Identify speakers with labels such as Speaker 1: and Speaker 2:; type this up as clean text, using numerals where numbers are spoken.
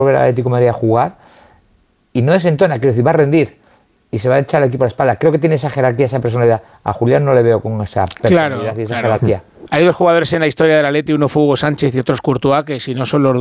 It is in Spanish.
Speaker 1: volver al Atlético de Madrid a jugar y no desentona, quiero decir, va a rendir y se va a echar el equipo a la espalda. Creo que tiene esa jerarquía, esa personalidad. A Julián no le veo con esa personalidad y esa jerarquía.
Speaker 2: Hay dos jugadores en la historia del Atleti, uno fue Hugo Sánchez y otro es Courtois, que si no son los